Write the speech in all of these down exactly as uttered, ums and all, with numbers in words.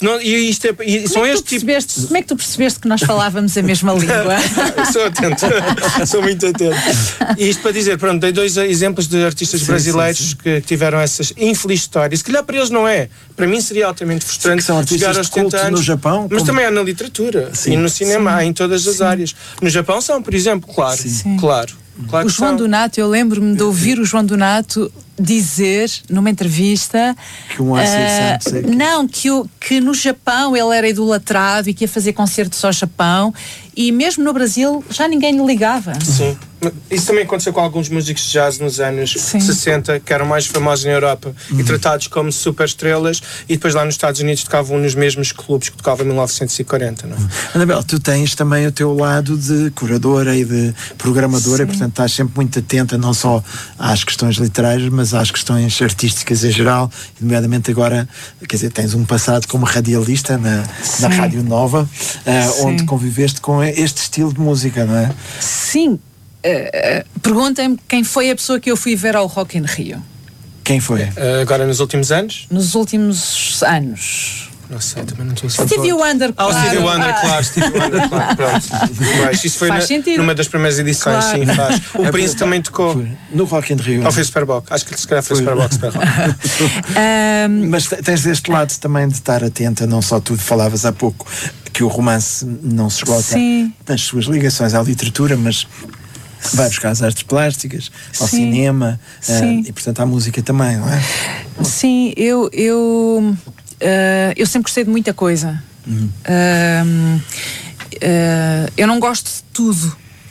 Não, e isto é, e são como, é este tipo... como é que tu percebeste que nós falávamos a mesma língua? Sou atento, sou muito atento. E isto para dizer, pronto, dei dois exemplos de artistas sim, brasileiros sim, sim. que tiveram essas infelizes histórias. Se calhar para eles não é. Para mim seria altamente frustrante são chegar aos setenta anos. No Japão, mas como... também há na literatura sim. e no cinema, sim. há em todas as sim. áreas. No Japão são, por exemplo, claro, sim. claro. claro o João são. Donato, eu lembro-me de ouvir o João Donato dizer numa entrevista que um uh, Santos, não, que, o, que no Japão ele era idolatrado e que ia fazer concertos ao Japão e mesmo no Brasil já ninguém lhe ligava. Sim. Isso também aconteceu com alguns músicos de jazz nos anos sim. sessenta, que eram mais famosos na Europa uhum. e tratados como super estrelas, e depois lá nos Estados Unidos tocavam nos mesmos clubes que tocavam em mil novecentos e quarenta, não é? Anabel, tu tens também o teu lado de curadora e de programadora, sim. e portanto estás sempre muito atenta não só às questões literárias, mas às questões artísticas em geral, nomeadamente agora, quer dizer, tens um passado como radialista na, na Rádio Nova, uh, onde conviveste com este estilo de música, não é? Sim. Uh, perguntem-me quem foi a pessoa que eu fui ver ao Rock in Rio. Quem foi? Uh, agora nos últimos anos? Nos últimos anos. Não sei, também não estou a saber. Stevie Wonder, claro. Ah, o Stevie Wonder, ah. claro, Stevie Wonder, claro, pronto. Mas isso foi faz na, numa das primeiras edições, claro. Sim, faz. O é Prince também tocou. Foi. No Rock in Rio. Ou foi Superbox, acho que se calhar foi, foi. Superbox, Superbox. um, Mas tens deste lado também de estar atenta, não só tu falavas há pouco que o romance não se esgota sim. nas suas ligações à literatura, mas vai buscar as artes plásticas, ao sim. cinema, uh, e portanto à música também, não é? Sim, eu eu, uh, eu sempre gostei de muita coisa. Uhum. Uh, uh, eu não gosto de tudo,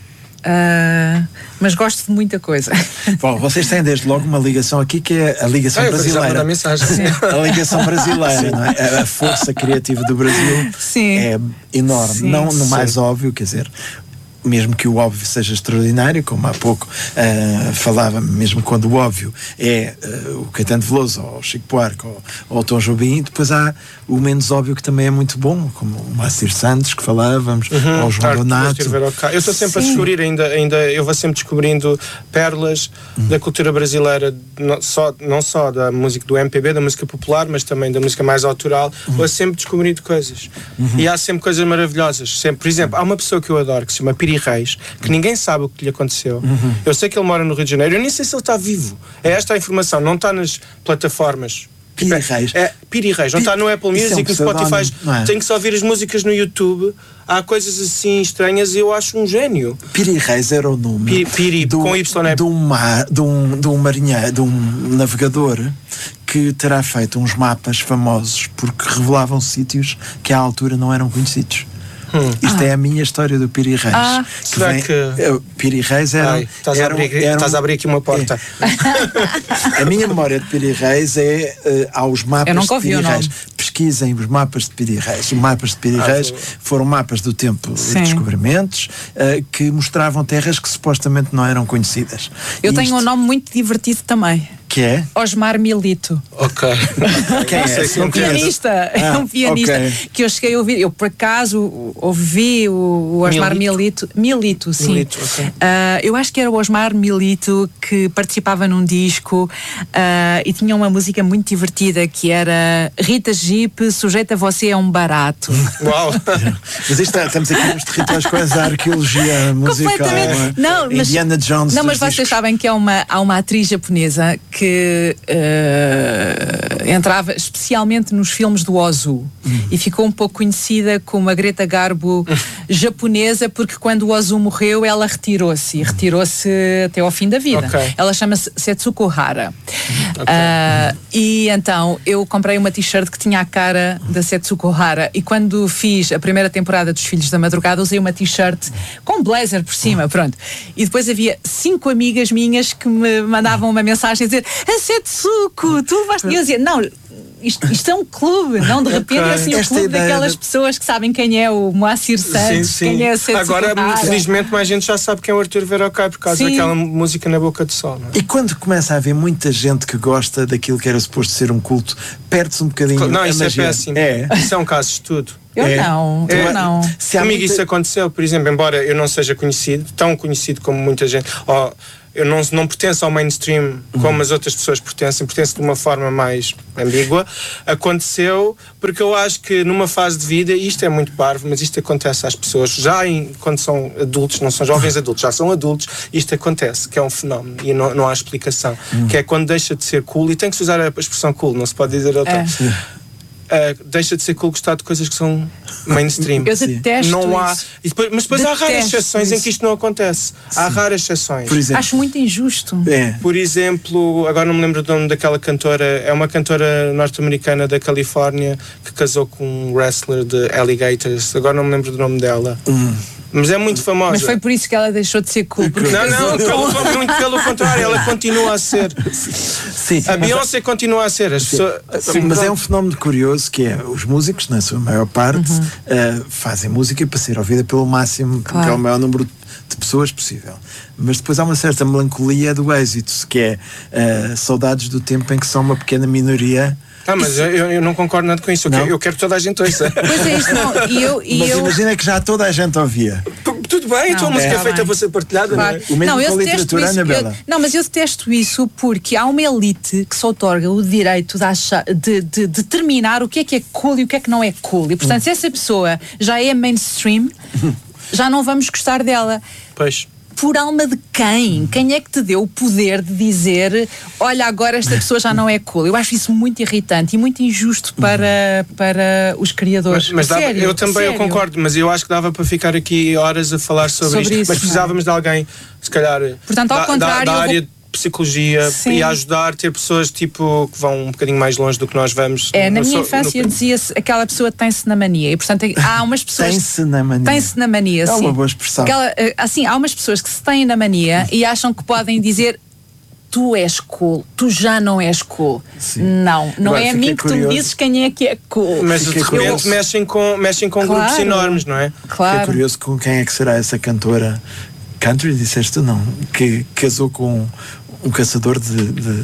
uh, mas gosto de muita coisa. Bom, vocês têm desde logo uma ligação aqui que é a ligação ah, brasileira. Mensagem. A ligação brasileira, não é? A força criativa do Brasil sim. é enorme, sim. não no mais sim. óbvio, quer dizer, mesmo que o óbvio seja extraordinário, como há pouco uh, falava, mesmo quando o óbvio é uh, o Caetano Veloso, ou o Chico Buarque, ou, ou o Tom Jobim, depois há o menos óbvio que também é muito bom, como o Moacir Santos, que falávamos, uhum, ou o João Donato. Eu estou sempre Sim. a descobrir, ainda, ainda eu vou sempre descobrindo pérolas uhum. da cultura brasileira, não só, não só da música do M P B, da música popular, mas também da música mais autoral, uhum. vou sempre descobrindo coisas. Uhum. E há sempre coisas maravilhosas. Sempre. Por exemplo, há uma pessoa que eu adoro, que se chama Piri Reis, que ninguém sabe o que lhe aconteceu. Uhum. Eu sei que ele mora no Rio de Janeiro, eu nem sei se ele está vivo. É esta a informação, não está nas plataformas. Piri Reis. É, Piri Reis, não está no Apple Music, é um no Spotify, é? Tem que só ouvir as músicas no YouTube. Há coisas assim estranhas e eu acho um gênio. Piri Reis era o nome Piri, Piri do, com Y, é? de, um mar, de, um, de um marinheiro, de um navegador que terá feito uns mapas famosos porque revelavam sítios que à altura não eram conhecidos. Hum. Isto ah. é a minha história do Piri Reis. Ah. Que Será vem, que... uh, Piri Reis era... Ai, estás, era, a abrir, era estás a abrir aqui uma porta. É. A minha memória de Piri Reis é uh, aos mapas de Piri Reis. Pesquisem os mapas de Piri Reis. Os mapas de Piri ah, Reis vou... foram mapas do tempo dos descobrimentos uh, que mostravam terras que supostamente não eram conhecidas. Eu e tenho isto... um nome muito divertido também. Que é? Osmar Milito. Ok. Quem é? É um pianista. Ah, é um pianista okay. que eu cheguei a ouvir. Eu, por acaso, ouvi o, o Osmar Milito. Milito, sim. Milito, okay. uh, eu acho que era o Osmar Milito que participava num disco uh, e tinha uma música muito divertida que era Rita Jeep, sujeita você a um barato. Uau! Mas isto, estamos aqui nos territórios quase da arqueologia musical. Completamente. Não, mas, Indiana Jones. Não, mas vocês discos. sabem que há uma, há uma atriz japonesa que uh, entrava especialmente nos filmes do Ozu uhum. e ficou um pouco conhecida como a Greta Garbo japonesa, porque quando o Ozu morreu ela retirou-se e retirou-se até ao fim da vida. Okay. Ela chama-se Setsuko Hara. Okay. Uh, e então eu comprei uma t-shirt que tinha a cara da Setsuko Hara e quando fiz a primeira temporada dos Filhos da Madrugada usei uma t-shirt com blazer por cima, pronto. E depois havia cinco amigas minhas que me mandavam uma mensagem a dizer a Setsuko, tu vais... E eu dizia, não, isto, isto é um clube, não de repente okay. é assim o um clube daquelas de... pessoas que sabem quem é o Moacir Santos, sim, sim. quem é a Setsuko. Agora, felizmente, mais gente já sabe quem é o Artur Verocai por causa sim. daquela música Na Boca do Sol. Não é? E quando começa a haver muita gente que gosta daquilo que era suposto ser um culto, perde-se um bocadinho. Não, a isso magia. é péssimo. É. Isso é um caso de estudo. Eu é. não, é. eu não. Se Comigo muita... isso aconteceu, por exemplo, embora eu não seja conhecido, tão conhecido como muita gente, ou eu não, não pertenço ao mainstream como uhum. as outras pessoas pertencem, pertenço de uma forma mais ambígua. Aconteceu porque eu acho que numa fase de vida, isto é muito parvo, mas isto acontece às pessoas, já em, quando são adultos, não são jovens adultos, já são adultos, isto acontece, que é um fenómeno e não, não há explicação, uhum. que é quando deixa de ser cool, e tem que se usar a expressão cool, não se pode dizer outra. É. Uh, deixa de ser cool gostar de coisas que são mainstream. Eu detesto não há, isso. E depois, mas depois detesto há raras exceções isso. em que isto não acontece. Sim. Há raras exceções. Por exemplo, acho muito injusto. É. Por exemplo, agora não me lembro do nome daquela cantora, é uma cantora norte-americana da Califórnia que casou com um wrestler de Alligators. Agora não me lembro do nome dela. Hum. Mas é muito famosa. Mas foi por isso que ela deixou de ser cool. Não, não, pelo, muito pelo contrário, ela continua a ser. Sim, a Beyoncé continua a ser. As pessoas, sim, mas é um fenómeno curioso que é, os músicos, na sua maior parte, uhum. uh, fazem música para ser ouvida pelo máximo, claro. que é o maior número de pessoas possível. Mas depois há uma certa melancolia do êxito, que é uh, saudades do tempo em que são uma pequena minoria. Ah, mas eu, eu não concordo nada com isso. Eu, quero, eu quero que toda a gente ouça. Pois é, isto não. E eu, e mas eu... imagina que já toda a gente ouvia. P- tudo bem, a tua música é, é feita para ser partilhada, claro. não é? O mesmo não, com a literatura, isso, Anabela. Eu, não, mas eu detesto isso porque há uma elite que se outorga o direito de, achar, de, de, de determinar o que é que é cool e o que é que não é cool. E, portanto, hum. se essa pessoa já é mainstream, já não vamos gostar dela. Pois. Por alma de quem? Quem é que te deu o poder de dizer, olha, agora esta pessoa já não é cool? Eu acho isso muito irritante e muito injusto para, para os criadores. Mas, mas dava, sério, eu também sério. eu concordo, mas eu acho que dava para ficar aqui horas a falar sobre, sobre isto. Isso, mas precisávamos de alguém, se calhar, portanto, ao da, contrário, da, da área eu vou... de psicologia. Sim. E a ajudar, ter pessoas tipo que vão um bocadinho mais longe do que nós vamos. É, na no, minha no, infância no... dizia-se aquela pessoa tem-se na mania e portanto há umas pessoas tem-se na mania tem-se na mania, é sim. uma boa expressão. Aquela, assim, há umas pessoas que se têm na mania e acham que podem dizer tu és cool, tu já não és cool. Sim. Não, não Agora, é a mim que curioso. tu me dizes quem é que é cool. Mas de repente mexem com, mexem com claro. grupos enormes, não é? Claro. Fiquei curioso com quem é que será essa cantora country, disseste tu não, que casou com um caçador de... de...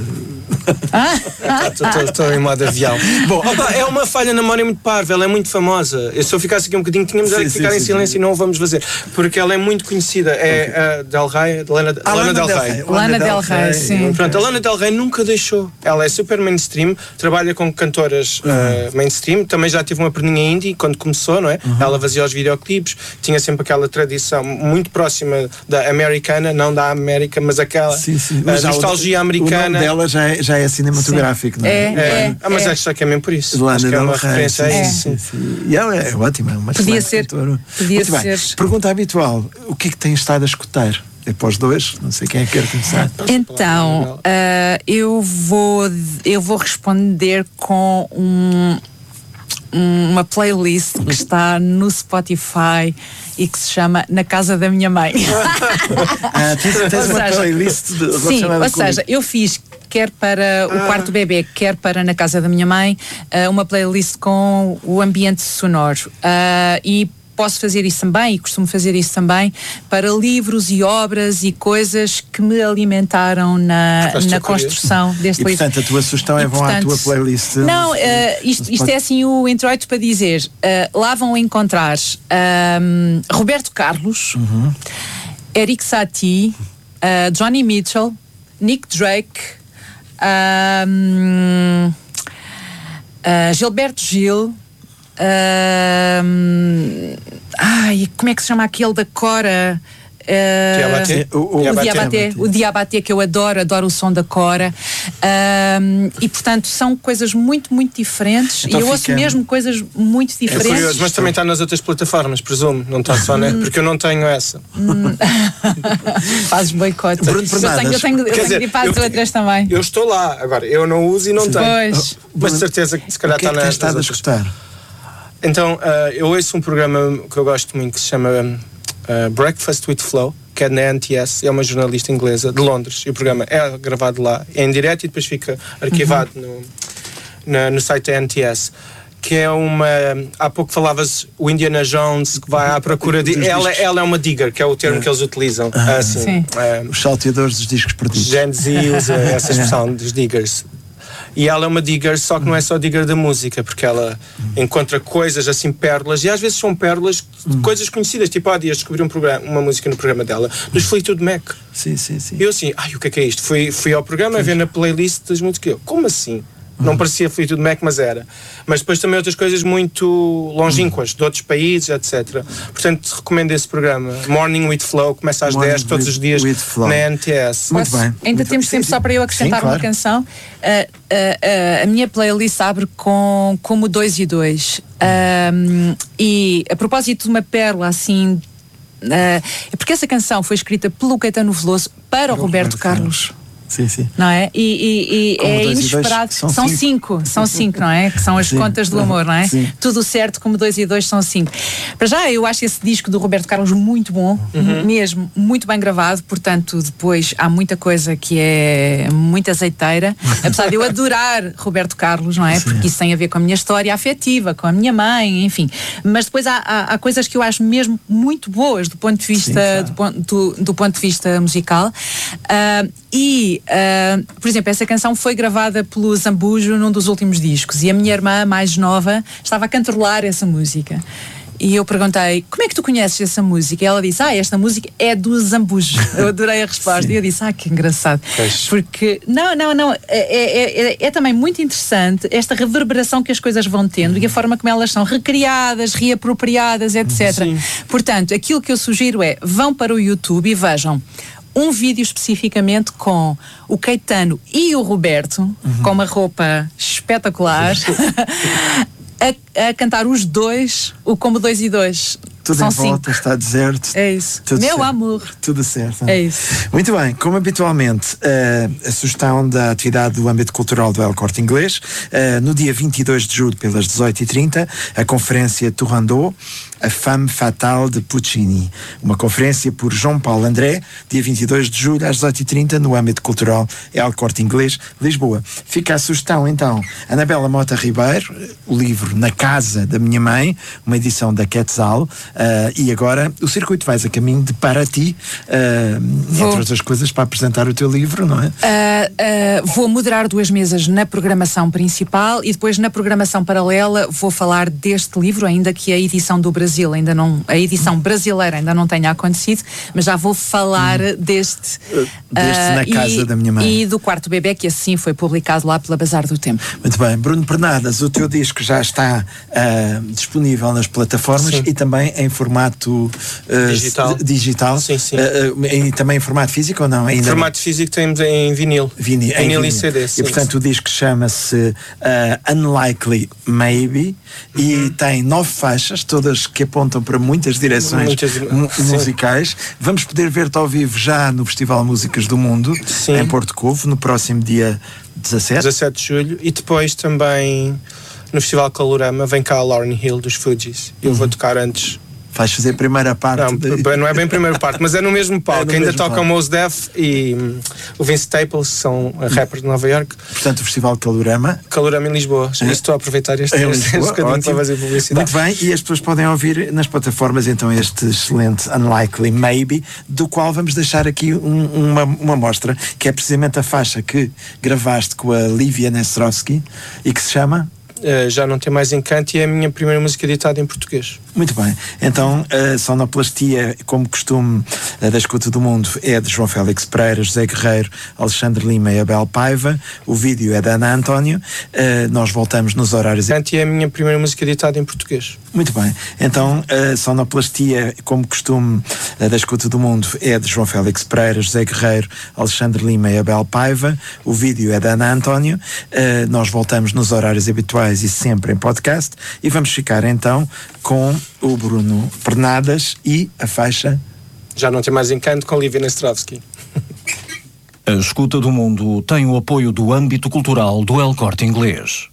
Estou em modo avião. Bom, opa, é uma falha na memória muito parva, ela é muito famosa. Eu, se eu ficasse aqui um bocadinho, tínhamos sim, que ficar sim, em silêncio sim. e não o vamos fazer. Porque ela é muito conhecida. É okay. a Del Rey, Lana, ah, Lana Del Rey. Rey. Lana Del Rey, sim. Pronto, a Lana Del Rey nunca deixou. Ela é super mainstream, trabalha com cantoras uhum. uh, mainstream, também já teve uma perninha indie quando começou, não é? Uhum. Ela fazia os videoclipes, tinha sempre aquela tradição muito próxima da americana, não da América, mas aquela sim, sim. Uh, nostalgia o, americana. O nome dela já é, já é cinematográfico, sim. não é? É, é, é. Ah, mas é. acho que é mesmo por isso. Lana acho que é uma referência é. a isso. Sim, sim. E ela é ótima, é uma podia ser, cantora. podia Muito ser. Bem. Pergunta habitual: o que é que tens estado a escutar? É para os dois, não sei quem é que quer começar. Então, uh, eu, vou, eu vou responder com um, uma playlist que está no Spotify e que se chama Na Casa da Minha Mãe. ah, tens, tens uma seja, playlist de, sim, ou seja, eu fiz quer para o quarto bebê, quer para Na Casa da Minha Mãe, uh, uma playlist com o ambiente sonoro. Uh, e posso fazer isso também, e costumo fazer isso também, para livros e obras e coisas que me alimentaram na, na construção deste e, livro. Portanto, a tua sugestão é vão portanto, à tua playlist. Não, uh, isto, isto é assim o introito para dizer, uh, lá vão encontrar um, Roberto Carlos, uhum. Eric Satie, uh, Johnny Mitchell, Nick Drake, um, uh, Gilberto Gil, Uh, ai, como é que se chama aquele da Cora? Uh, Diabaté. O, o, o, Diabaté, o Diabaté, que eu adoro, adoro o som da Cora. Uh, e portanto são coisas muito, muito diferentes. Então e eu ouço mesmo coisas muito diferentes. É curioso, mas também está nas outras plataformas, presumo, não está só, né? Porque eu não tenho essa. Fazes boicote. Bruno eu tenho, eu tenho, eu tenho dizer, de ir para as outras também. Eu estou lá, agora eu não uso e não Sim. tenho. Pois. Mas de certeza que se calhar o que está é que nas, estado nas a escutar? Então, uh, eu ouço um programa que eu gosto muito que se chama uh, Breakfast with Flo, que é na N T S, é uma jornalista inglesa de Londres, e o programa é gravado lá, é em direto e depois fica arquivado uhum. no, na, no site da N T S. Que é uma. Há pouco falavas o Indiana Jones que vai à procura de. ela, ela é uma digger, que é o termo é. que eles utilizam. Ah, assim, sim. É, os salteadores dos discos perdidos. Gen Z usa essa expressão dos diggers. E ela é uma digger, só que não é só digger da música, porque ela encontra coisas assim, pérolas, e às vezes são pérolas de coisas conhecidas. Tipo, há dias descobri um programa, uma música no programa dela, dos Fleetwood Mac. Sim, sim, sim. E eu assim, ai, o que é que é isto? Fui, fui ao programa a ver na playlist das músicas. Eu, como assim? Não parecia Fleetwood Mac, mas era. Mas depois também outras coisas muito longínquas, de outros países, etcétera. Portanto, recomendo esse programa. Morning with Flow, começa às Morning dez todos os dias na N T S. Muito Posso? bem. Ainda Muito temos bem. tempo Sim, só sim. para eu acrescentar Sim, uma claro. canção. Uh, uh, uh, a minha playlist abre com como dois e dois. Um, e a propósito de uma pérola assim. Uh, é porque essa canção foi escrita pelo Caetano Veloso para o Roberto, Roberto Carlos. Sim, sim. Não é? E, e- e Como é dois e dois, inesperado. são São cinco. cinco. São cinco, não é? Que são as Sim. contas do amor, não é? Sim. Tudo certo, como dois e dois são cinco. Para já, eu acho esse disco do Roberto Carlos muito bom, mesmo, muito bem gravado. Portanto, depois há muita coisa que é muito azeiteira. Apesar de eu adorar Roberto Carlos, não é? Sim. Porque isso tem a ver com a minha história afetiva, com a minha mãe, enfim. Mas depois há, há, há coisas que eu acho mesmo muito boas do ponto de vista, Sim, claro. do, ponto, do, do ponto de vista musical. Ah, e, ah, por exemplo, essa canção foi gravada pelo Zambujo num dos últimos discos e a minha irmã mais nova estava a cantarolar essa música. E eu perguntei, como é que tu conheces essa música? E ela disse, ah, esta música é do Zambujo. Eu adorei a resposta. E eu disse, ah, que engraçado. Pois. Porque, não, não, não, é, é, é, é também muito interessante esta reverberação que as coisas vão tendo e a forma como elas são recriadas, reapropriadas, etcétera. Sim. Portanto, aquilo que eu sugiro é, vão para o YouTube e vejam um vídeo especificamente com o Caetano e o Roberto, uhum. com uma roupa espetacular, a, a cantar os dois, o Como Dois e Dois. Tudo São em volta, cinco. está deserto. É isso. Tudo Meu certo. amor. Tudo certo. É isso. Muito bem, como habitualmente, uh, a sugestão da atividade do âmbito cultural do El Corte Inglês, uh, no dia vinte e dois de julho, pelas dezoito e trinta, a conferência Turandot, a Femme Fatale de Puccini. Uma conferência por João Paulo André, dia vinte e dois de julho, às dezoito e trinta, no âmbito cultural El Corte Inglês, Lisboa. Fica a sugestão, então, Anabela Mota Ribeiro, o livro Na Casa da Minha Mãe, uma edição da Quetzal, uh, e agora o circuito vais a caminho de Paraty, uh, entre outras coisas, para apresentar o teu livro, não é? Uh, uh, vou moderar duas mesas na programação principal e depois na programação paralela vou falar deste livro, ainda que a edição do Brasil ainda não, a edição brasileira ainda não tenha acontecido, mas já vou falar hum. deste, uh, deste Na Casa e, da Minha Mãe e do Quarto Bebé, que assim foi publicado lá pela Bazar do Tempo. Muito bem, Bruno Pernadas, o teu disco já está uh, disponível nas plataformas. Sim. E também em formato uh, digital. digital. Sim, sim. Uh, uh, e também em formato físico ou não? Ainda formato não? Físico temos em vinil. Vinil, vinil, vinil. E C D. Sim. E portanto o disco chama-se uh, Unlikely Maybe, uhum. e tem nove faixas, todas que apontam para muitas direções muitas, mu- musicais. Vamos poder ver-te ao vivo já no Festival Músicas do Mundo, sim. em Porto Covo, no próximo dia dezassete. dezassete de julho, e depois também no Festival Calorama vem cá a Lauryn Hill dos Fugees. Eu uhum. vou tocar antes. Vais fazer a primeira parte? Não, de... não é bem a primeira parte, mas é no mesmo palco. É no Ainda toca o Mos Def e um, o Vince Staples, são rappers de Nova York. Portanto, o Festival Calorama. Calorama em Lisboa. É. Estou a aproveitar este, é este bocadinho para fazer publicidade. Muito bem, e as pessoas podem ouvir nas plataformas então este excelente Unlikely Maybe, do qual vamos deixar aqui um, uma, uma mostra, que é precisamente a faixa que gravaste com a Lívia Nestrovski e que se chama... Uh, já não tem mais encanto, e é a minha primeira música editada em português. Muito bem, então uh, Sonoplastia, como costume uh, da Escuta do Mundo, é de João Félix Pereira, José Guerreiro, Alexandre Lima e Abel Paiva. O vídeo é da Ana António. Uh, nós voltamos nos horários. E é a minha primeira música editada em português. Muito bem, então uh, Sonoplastia, como costume uh, da Escuta do Mundo, é de João Félix Pereira, José Guerreiro, Alexandre Lima e Abel Paiva. O vídeo é da Ana António. Uh, nós voltamos nos horários habituais e sempre em podcast, e vamos ficar então com o Bruno Pernadas e a faixa Já Não Tem Mais Encanto, com Lívia Nestrovski. A Escuta do Mundo tem o apoio do âmbito cultural do El Corte Inglês.